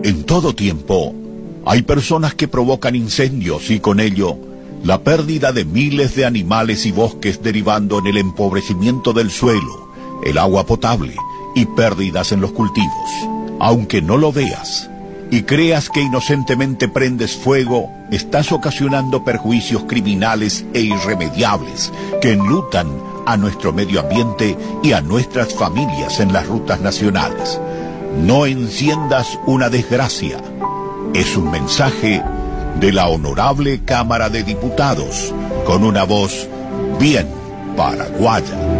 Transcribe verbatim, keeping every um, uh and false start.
En todo tiempo, hay personas que provocan incendios y con ello la pérdida de miles de animales y bosques derivando en el empobrecimiento del suelo, el agua potable y pérdidas en los cultivos. Aunque no lo veas y creas que inocentemente prendes fuego, estás ocasionando perjuicios criminales e irremediables que enlutan a nuestro medio ambiente y a nuestras familias en las rutas nacionales. No enciendas una desgracia. Es un mensaje de la Honorable Cámara de Diputados, con una voz bien paraguaya.